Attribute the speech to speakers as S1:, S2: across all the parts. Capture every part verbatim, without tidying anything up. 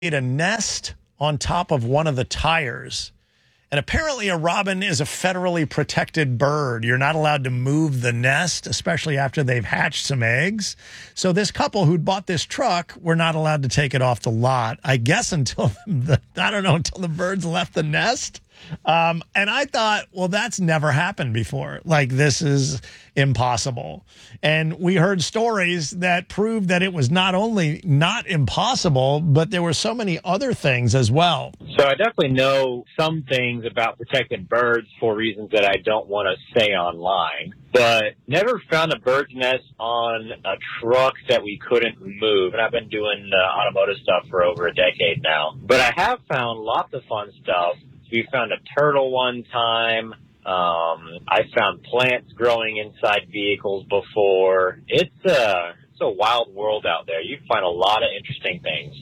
S1: made a nest on top of one of the tires. And apparently a robin is a federally protected bird. You're not allowed to move the nest, especially after they've hatched some eggs. So this couple who'd bought this truck were not allowed to take it off the lot, I guess until the, I don't know, until the birds left the nest. Um, and I thought, well, that's never happened before. Like, this is impossible. And we heard stories that proved that it was not only not impossible, but there were so many other things as well.
S2: So I definitely know some things about protected birds for reasons that I don't want to say online, but never found a bird's nest on a truck that we couldn't move. And I've been doing uh, automotive stuff for over a decade now. But I have found lots of fun stuff. We found a turtle one time. Um, I found plants growing inside vehicles before. It's a, it's a wild world out there. You can find a lot of interesting things.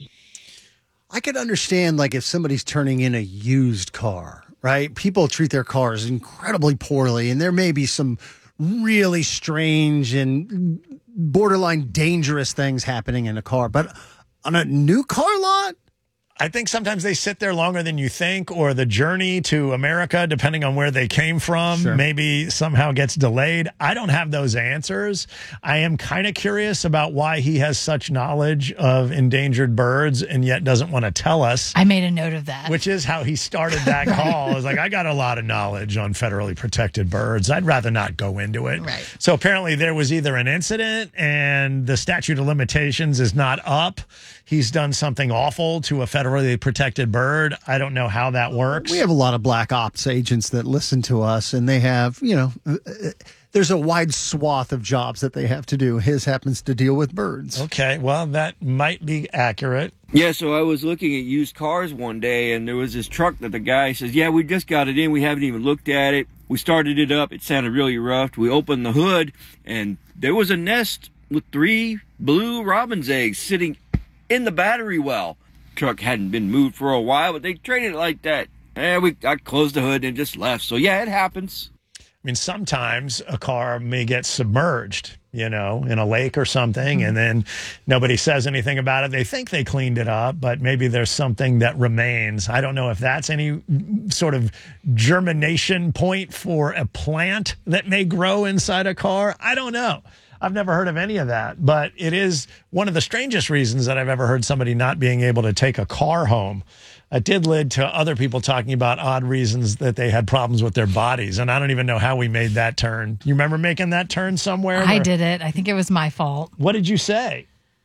S3: I could understand, like, if somebody's turning in a used car, right? People treat their cars incredibly poorly, and there may be some really strange and borderline dangerous things happening in a car. But on a new car lot,
S1: I think sometimes they sit there longer than you think, or the journey to America, depending on where they came from, sure, maybe somehow gets delayed. I don't have those answers. I am kind of curious about why he has such knowledge of endangered birds and yet doesn't want to tell us.
S4: I made a note of that.
S1: Which is how he started that call. I was like, I got a lot of knowledge on federally protected birds. I'd rather not go into it.
S4: Right.
S1: So apparently there was either an incident and the statute of limitations is not up. He's done something awful to a federally protected bird. I don't know how that works.
S3: We have a lot of black ops agents that listen to us, and they have, you know, there's a wide swath of jobs that they have to do. His happens to deal with birds.
S1: Okay, well, that might be accurate.
S5: Yeah, so I was looking at used cars one day, and there was this truck that the guy says, yeah, we just got it in. We haven't even looked at it. We started it up. It sounded really rough. We opened the hood, and there was a nest with three blue robin's eggs sitting in the battery well. Truck hadn't been moved for a while, but they traded it like that. And we I closed the hood and just left. So yeah, it happens.
S1: I mean, sometimes a car may get submerged, you know, in a lake or something, and then nobody says anything about it. They think they cleaned it up, but maybe there's something that remains. I don't know if that's any sort of germination point for a plant that may grow inside a car. I don't know. I've never heard of any of that, but it is one of the strangest reasons that I've ever heard somebody not being able to take a car home. It did lead to other people talking about odd reasons that they had problems with their bodies, and I don't even know how we made that turn. You remember making that turn somewhere?
S4: I did it. I think it was my fault.
S1: What did you say?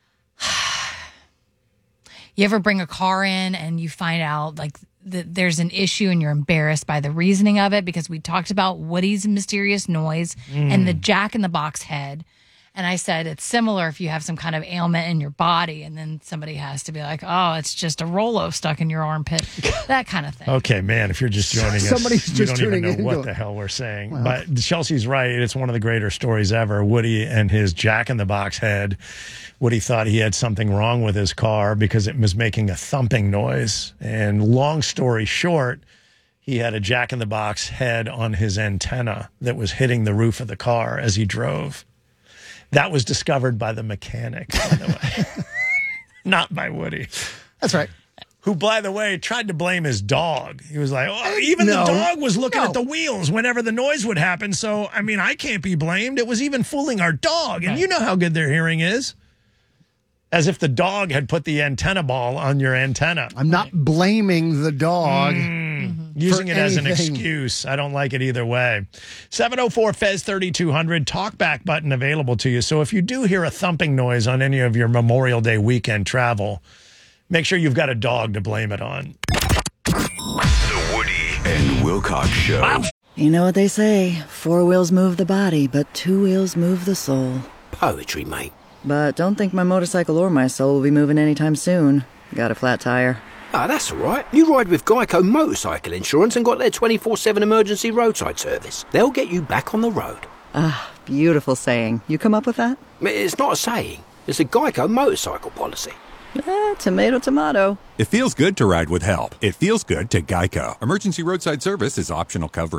S4: You ever bring a car in and you find out, like, that there's an issue and you're embarrassed by the reasoning of it? Because we talked about Woody's mysterious noise mm. and the Jack in the Box head. And I said, it's similar if you have some kind of ailment in your body, and then somebody has to be like, oh, it's just a Rolo stuck in your armpit, that kind of thing.
S1: Okay, man, if you're just joining us,
S3: Somebody's
S1: you
S3: just
S1: don't even know
S3: in
S1: what
S3: go,
S1: the hell we're saying.
S3: Well.
S1: But Chelsea's right. It's one of the greater stories ever. Woody and his Jack-in-the-Box head. Woody thought he had something wrong with his car because it was making a thumping noise. And long story short, he had a Jack-in-the-Box head on his antenna that was hitting the roof of the car as he drove. That was discovered by the mechanic, by the way, not by Woody.
S3: That's right.
S1: Who, by the way, tried to blame his dog. He was like, oh, even
S3: no.
S1: the dog was looking
S3: no.
S1: at the wheels whenever the noise would happen. So, I mean, I can't be blamed. It was even fooling our dog. And right. You know how good their hearing is. As if the dog had put the antenna ball on your antenna.
S3: I'm not blaming the dog.
S1: Mm. Using it as an excuse. I don't like it either way. seven oh four Fez thirty-two hundred, talkback button available to you. So if you do hear a thumping noise on any of your Memorial Day weekend travel, make sure you've got a dog to blame it on.
S6: The Woody and Wilcox Show. Wow.
S7: You know what they say, four wheels move the body, but two wheels move the soul.
S8: Poetry, mate.
S7: But don't think my motorcycle or my soul will be moving anytime soon. Got a flat tire.
S8: Ah, that's all right. You ride with Geico Motorcycle Insurance and got their twenty-four seven emergency roadside service. They'll get you back on the road.
S7: Ah, beautiful saying. You come up with that?
S8: It's not a saying. It's a Geico motorcycle policy.
S7: Eh, tomato, tomato.
S6: It feels good to ride with help. It feels good to Geico. Emergency roadside service is optional coverage.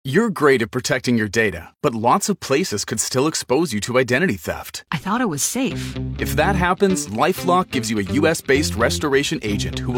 S9: You're great at protecting your data, but lots of places could still expose you to identity theft.
S10: I thought it was safe.
S9: If that happens, LifeLock gives you a U S-based restoration agent who will